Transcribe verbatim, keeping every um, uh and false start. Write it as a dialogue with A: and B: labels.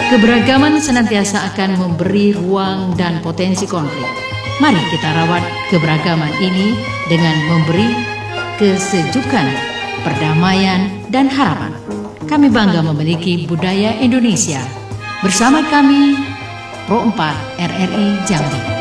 A: Keberagaman senantiasa akan memberi ruang dan potensi konflik. Mari kita rawat keberagaman ini dengan memberi kesejukan, perdamaian, dan harapan. Kami bangga memiliki budaya Indonesia. Bersama kami, Pro empat R R I Jambi.